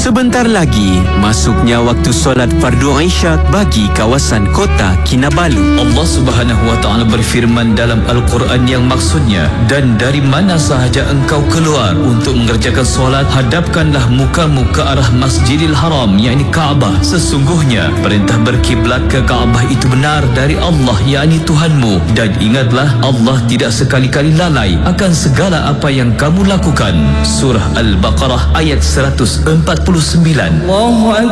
Sebentar lagi, masuknya waktu solat fardu Isyak bagi kawasan kota Kinabalu. Allah Subhanahu wa taala berfirman dalam Al-Quran yang maksudnya, dan dari mana sahaja engkau keluar untuk mengerjakan solat, hadapkanlah mukamu ke arah Masjidil Haram, yakni Kaabah. Sesungguhnya perintah berkiblat ke Kaabah itu benar dari Allah, yakni Tuhanmu, dan ingatlah Allah tidak sekali-kali lalai akan segala apa yang kamu lakukan. Surah Al-Baqarah ayat 149.